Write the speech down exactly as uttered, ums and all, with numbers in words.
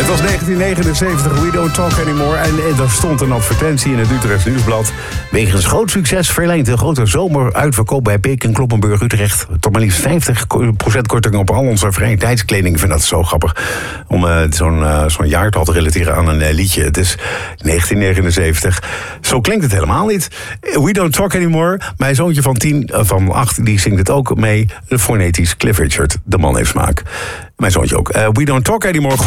Het was negentien negenenzeventig, We Don't Talk Anymore. En, en er stond een advertentie in het Utrechts Nieuwsblad. Wegens groot succes verleent de grote zomeruitverkoop bij Beek en Kloppenburg Utrecht tot maar liefst vijftig procent korting op al onze vrije tijdskleding. Ik vind dat zo grappig om uh, zo'n, uh, zo'n jaartal te relateren aan een uh, liedje. Het is negentien negenenzeventig. Zo klinkt het helemaal niet. We Don't Talk Anymore. Mijn zoontje van tien, uh, van acht, die zingt het ook mee. De fonetisch Cliff Richard. De man heeft smaak. Mijn zoontje ook. Uh, We Don't Talk Anymore.